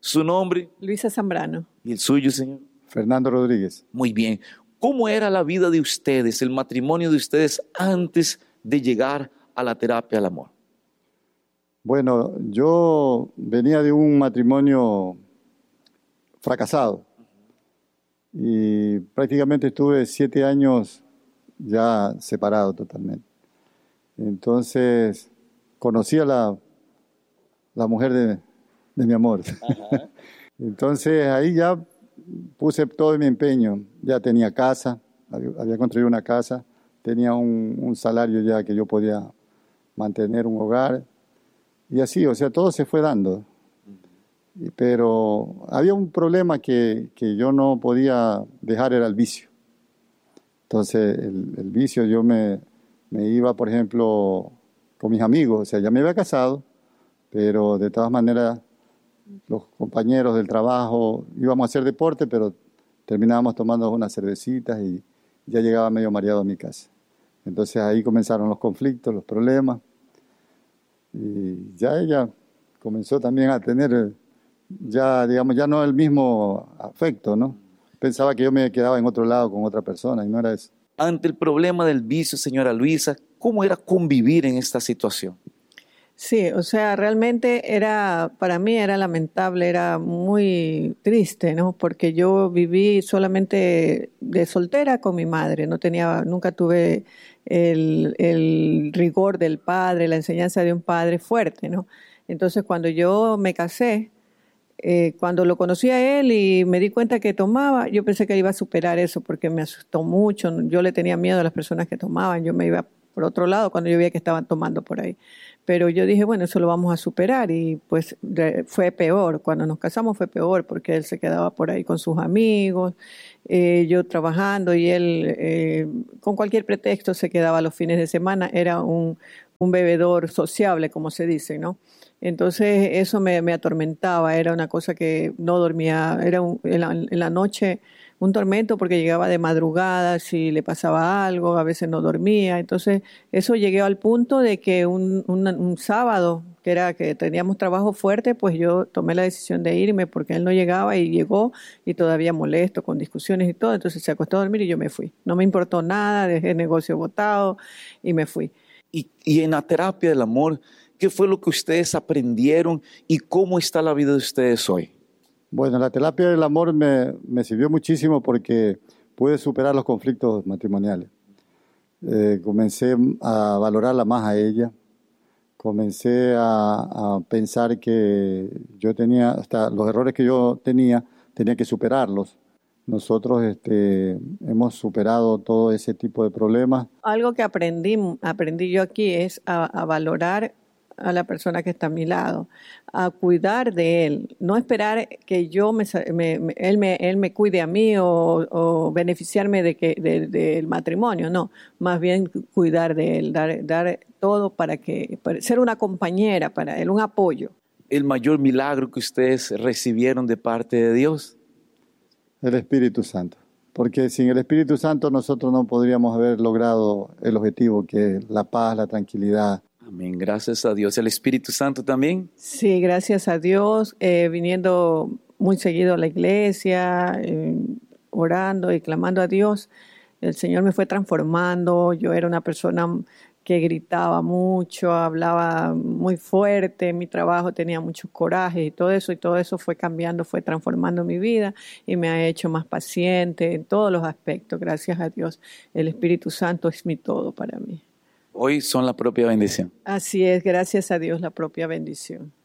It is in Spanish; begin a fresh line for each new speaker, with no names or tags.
¿Su nombre?
Luisa Zambrano.
¿Y el suyo, señor?
Fernando Rodríguez.
Muy bien. ¿Cómo era la vida de ustedes, el matrimonio de ustedes antes de llegar a la terapia del amor?
Bueno, yo venía de un matrimonio fracasado y prácticamente estuve 7 años ya separado totalmente. Entonces conocí a la mujer de mi amor.
Ajá.
Entonces ahí ya puse todo mi empeño. Ya tenía casa, había construido una casa, tenía un salario ya que yo podía mantener un hogar. Y así, o sea, todo se fue dando. Pero había un problema que yo no podía dejar, era el vicio. Entonces, el vicio, yo me iba, por ejemplo, con mis amigos. O sea, ya me había casado, pero de todas maneras, los compañeros del trabajo íbamos a hacer deporte, pero terminábamos tomando unas cervecitas y ya llegaba medio mareado a mi casa. Entonces, ahí comenzaron los conflictos, los problemas. Y ya ella comenzó también a tener, ya digamos, ya no el mismo afecto, ¿no? Pensaba que yo me quedaba en otro lado con otra persona y no era eso.
Ante el problema del vicio, señora Luisa, ¿cómo era convivir en esta situación?
Sí, o sea, realmente para mí era lamentable, era muy triste, ¿no? Porque yo viví solamente de soltera con mi madre, nunca tuve el rigor del padre, la enseñanza de un padre fuerte, ¿no? Entonces, cuando yo me casé, cuando lo conocí a él y me di cuenta que tomaba, yo pensé que iba a superar eso porque me asustó mucho. Yo le tenía miedo a las personas que tomaban. Yo me iba por otro lado cuando yo veía que estaban tomando por ahí. Pero yo dije, bueno, eso lo vamos a superar y pues fue peor. Cuando nos casamos fue peor porque él se quedaba por ahí con sus amigos, yo trabajando y él con cualquier pretexto se quedaba los fines de semana. Era un bebedor sociable, como se dice, ¿no? Entonces eso me atormentaba, era una cosa que no dormía, era en la noche un tormento porque llegaba de madrugada, si le pasaba algo, a veces no dormía. Entonces eso llegué al punto de que un sábado, que teníamos trabajo fuerte, pues yo tomé la decisión de irme porque él no llegaba y llegó y todavía molesto con discusiones y todo. Entonces se acostó a dormir y yo me fui. No me importó nada, dejé el negocio botado y me fui.
Y en la terapia del amor, ¿qué fue lo que ustedes aprendieron y cómo está la vida de ustedes hoy?
Bueno, la terapia del amor me sirvió muchísimo porque pude superar los conflictos matrimoniales. Comencé a valorarla más a ella, comencé a pensar que yo tenía, hasta los errores que yo tenía que superarlos. Nosotros hemos superado todo ese tipo de problemas.
Algo que aprendí yo aquí es a valorar a la persona que está a mi lado, a cuidar de él, no esperar que él me cuide a mí o beneficiarme del matrimonio, no, más bien cuidar de él, dar todo para ser una compañera para él, un apoyo.
El mayor milagro que ustedes recibieron de parte de Dios.
El Espíritu Santo, porque sin el Espíritu Santo nosotros no podríamos haber logrado el objetivo, que es la paz, la tranquilidad.
Amén, gracias a Dios. ¿El Espíritu Santo también?
Sí, gracias a Dios, viniendo muy seguido a la iglesia, orando y clamando a Dios, el Señor me fue transformando. Yo era una persona que gritaba mucho, hablaba muy fuerte, en mi trabajo tenía mucho coraje y todo eso fue cambiando, fue transformando mi vida y me ha hecho más paciente en todos los aspectos, gracias a Dios. El Espíritu Santo es mi todo para mí.
Hoy son la propia bendición.
Así es, gracias a Dios, la propia bendición.